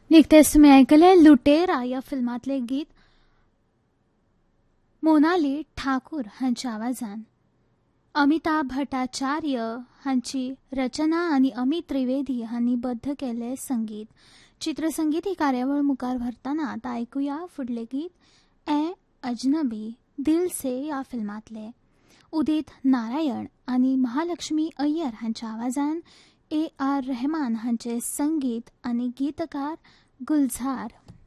निकतेच तुम्ही ऐकले लुटेरा या फिल्मातले गीत मोनाली ठाकूर हांच्या आवाजान. अमिताभ भट्टाचार्य हांची रचना आणि अमित त्रिवेदी हांनी बद्ध केले संगीत. चित्रसंगीत ही कार्यावळ मुखार व्हरतना आता ऐकूया फुडले गीत ए अजनबी दिल से या फिल्मातले. उदित नारायण आणि महालक्ष्मी अय्यर हांच्या आवाजान A.R. रहमान हांचे संगीत आणि गीतकार गुलजार.